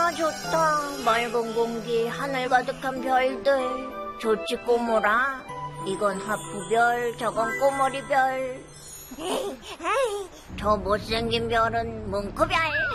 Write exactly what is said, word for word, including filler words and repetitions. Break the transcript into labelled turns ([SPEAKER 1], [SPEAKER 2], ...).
[SPEAKER 1] 좋다 좋다. 맑은 공기, 하늘 가득한 별들. 좋지 꼬물아. 이건 하프별, 저건 꼬머리별. 저 못생긴 별은 뭉크별.